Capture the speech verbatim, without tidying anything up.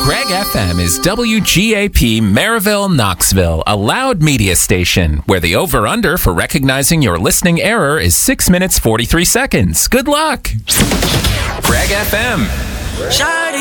Greg F M is W G A P Maryville, Knoxville, a loud media station where the over-under for recognizing your listening error is six minutes forty-three seconds. Good luck. Greg F M.